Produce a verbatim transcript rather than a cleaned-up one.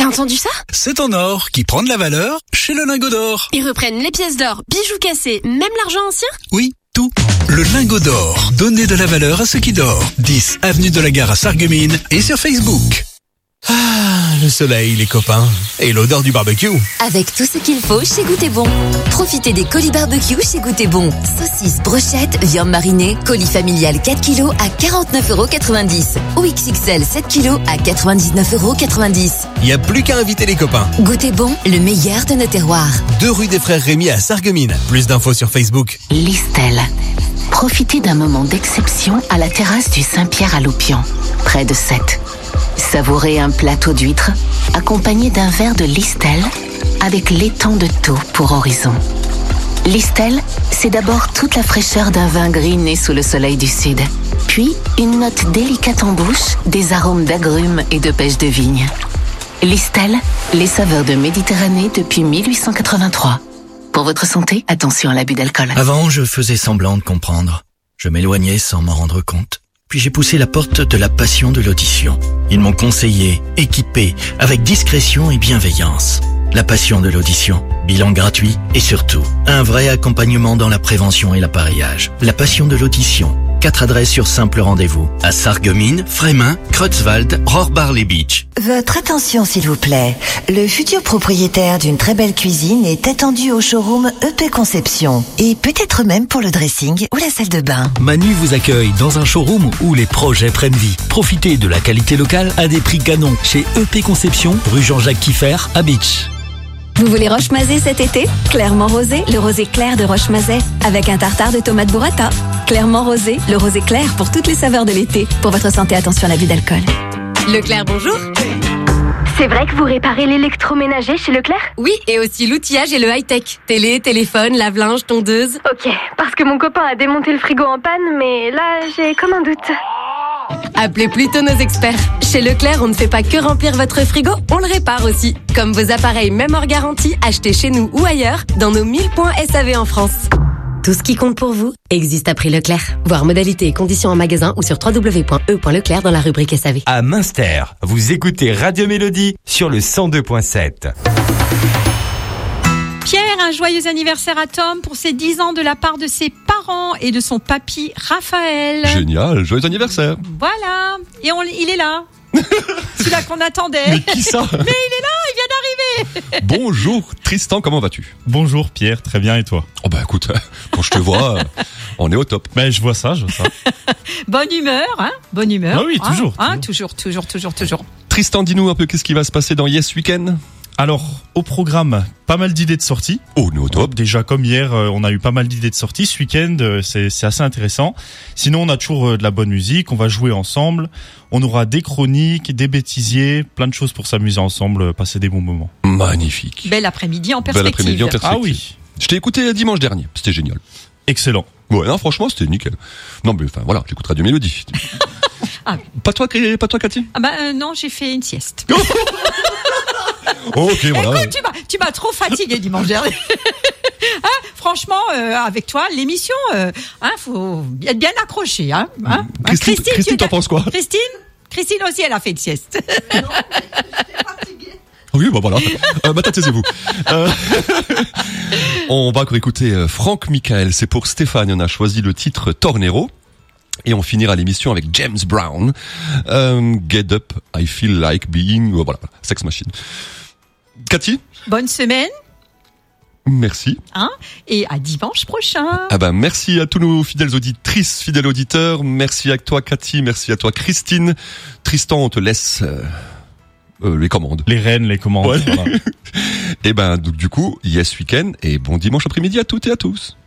T'as entendu ça? C'est en or qui prend de la valeur chez le Lingot d'Or. Ils reprennent les pièces d'or, bijoux cassés, même l'argent ancien? Oui, tout. Le Lingot d'Or. Donnez de la valeur à ceux qui dorment. dix avenue de la Gare à Sarreguemines et sur Facebook. Ah, le soleil, les copains. Et l'odeur du barbecue. Avec tout ce qu'il faut chez Goûter Bon. Profitez des colis barbecue chez Goûter Bon. Saucisses, brochettes, viande marinée, colis familial quatre kilos à quarante-neuf euros quatre-vingt-dix. Ou X X L sept kilos à quatre-vingt-dix-neuf euros quatre-vingt-dix. Y a plus qu'à inviter les copains. Goûter Bon, le meilleur de nos terroirs. deux rue des Frères Rémy à Sarreguemines. Plus d'infos sur Facebook. Listel. Profitez d'un moment d'exception à la terrasse du Saint-Pierre à Loupian, près de Sète. Savourez un plateau d'huîtres accompagné d'un verre de Listel avec l'étang de Thau pour horizon. Listel, c'est d'abord toute la fraîcheur d'un vin gris né sous le soleil du sud, puis une note délicate en bouche, des arômes d'agrumes et de pêche de vigne. Listel, les saveurs de Méditerranée depuis mille huit cent quatre-vingt-trois. Pour votre santé, attention à l'abus d'alcool. Avant, je faisais semblant de comprendre. Je m'éloignais sans m'en rendre compte. Puis j'ai poussé la porte de la passion de l'audition. Ils m'ont conseillé, équipé, avec discrétion et bienveillance. La passion de l'audition, bilan gratuit et surtout, un vrai accompagnement dans la prévention et l'appareillage. La passion de l'audition. Quatre adresses sur simple rendez-vous. À Sarreguemines, Frémin, Creutzwald, Rohrbach-les-Beach. Votre attention s'il vous plaît. Le futur propriétaire d'une très belle cuisine est attendu au showroom E P Conception. Et peut-être même pour le dressing ou la salle de bain. Manu vous accueille dans un showroom où les projets prennent vie. Profitez de la qualité locale à des prix canons chez E P Conception, rue Jean-Jacques Kieffer à Beach. Vous voulez Roche-Mazet cet été? Clairement rosé, le rosé clair de Roche-Mazet, avec un tartare de tomates burrata. Clairement rosé, le rosé clair pour toutes les saveurs de l'été. Pour votre santé, attention à l'abus d'alcool. Leclerc, bonjour. C'est vrai que vous réparez l'électroménager chez Leclerc? Oui, et aussi l'outillage et le high-tech. Télé, téléphone, lave-linge, tondeuse. Ok, parce que mon copain a démonté le frigo en panne, mais là, j'ai comme un doute. Appelez plutôt nos experts. Chez Leclerc, on ne fait pas que remplir votre frigo, on le répare aussi. Comme vos appareils, même hors garantie, achetés chez nous ou ailleurs, dans nos mille points S A V en France. Tout ce qui compte pour vous existe à prix Leclerc. Voir modalités et conditions en magasin ou sur w w w point e point leclerc dans la rubrique S A V. À Münster, vous écoutez Radio Mélodie sur le cent deux point sept. Pierre, un joyeux anniversaire à Tom pour ses dix ans de la part de ses parents et de son papy Raphaël. Génial, joyeux anniversaire. Voilà, et on, il est là. Celui-là qu'on attendait. Mais qui ça? Mais il est là, il vient d'arriver. Bonjour Tristan, comment vas-tu? Bonjour Pierre, très bien et toi? Oh bah écoute, quand je te vois, on est au top. Ben je vois ça, je vois ça. Bonne humeur, hein? Bonne humeur. Ah oui, toujours. Hein, toujours. toujours, toujours, toujours, toujours. Tristan, dis-nous un peu qu'est-ce qui va se passer dans Yes Weekend? Alors, au programme, pas mal d'idées de sorties. Oh, nous au top. Déjà, comme hier, on a eu pas mal d'idées de sorties. Ce week-end, c'est, c'est assez intéressant. Sinon, on a toujours de la bonne musique. On va jouer ensemble. On aura des chroniques, des bêtisiers, plein de choses pour s'amuser ensemble, passer des bons moments. Magnifique. Bel après-midi en perspective. Bel après-midi en perspective. Ah oui. Je t'ai écouté dimanche dernier. C'était génial. Excellent. Ouais, non, franchement, c'était nickel. Non, mais enfin, voilà, j'écoute Radio Mélodie. Ah. Pas toi, pas toi, Cathy? Ah bah euh, non, j'ai fait une sieste. Ok, voilà. Écoute, tu m'as, tu m'as trop fatigué dimanche dernier. Hein, franchement, euh, avec toi, l'émission, euh, hein, faut être bien accroché, hein. hein Christine, Christine, Christine tu t'en penses quoi? Christine, Christine aussi, elle a fait une sieste. Non, mais j'étais fatiguée. Oui, bah voilà. Euh, bah, taisez-vous. Euh, on va encore écouter euh, Franck Michael. C'est pour Stéphane. On a choisi le titre Tornero. Et on finira l'émission avec James Brown. Euh, Get Up, I Feel Like Being... Euh, voilà, Sex Machine. Cathy? Bonne semaine. Merci. Hein, et à dimanche prochain. Ah ben, merci à tous nos fidèles auditrices, fidèles auditeurs. Merci à toi, Cathy. Merci à toi, Christine. Tristan, on te laisse... Euh... Euh, les commandes. Les rênes, les commandes. Ouais. Voilà. Et ben, donc, du coup, Yes Weekend et bon dimanche après-midi à toutes et à tous.